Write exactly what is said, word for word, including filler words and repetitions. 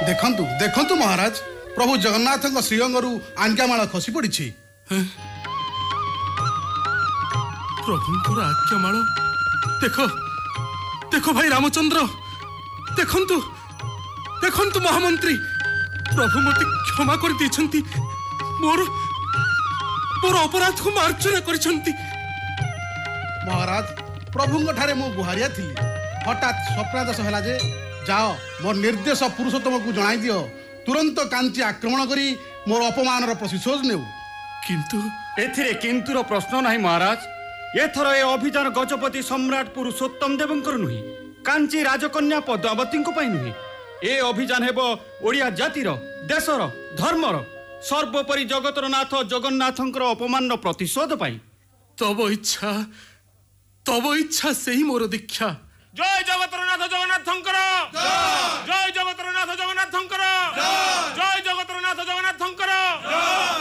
देखंतु देखंतु महाराज प्रभु जगन्नाथ श्रीअंगरू आज्ञामाल खसी पड़ी। प्रभुंर आज्ञामाल देख देख भाई रामचंद्र देखंतु देखंतु महामंत्री प्रभु मते क्षमा कर देछंती मोर मोर अपराध को मार्जना करिसंती। महाराज प्रभुंग ठारे मु गुहारिया थी हठात स्वप्नादेश है जे जाओ मोर निर्देश पुरुषोत्तम को जणाई दियो तुरंत कांची आक्रमण करी मोर अपमान प्रतिशोध नेउ। किंतु एथिरे किंतुर प्रश्न नहीं महाराज। एथर ए अभियान गजपति सम्राट पुरुषोत्तम देवंकर नुही कांची राजकन्या पद्मावती नुही। ए अभियान हेबो ओडिया जातिर देशर धर्मर सर्वोपरि जगतर नाथ जगन्नाथंकर अपमान प्रतिशोध पाई। तब इच्छा तब इच्छा से ही मोर दीक्षा। जय जगतर नाथ जगन्नाथंकर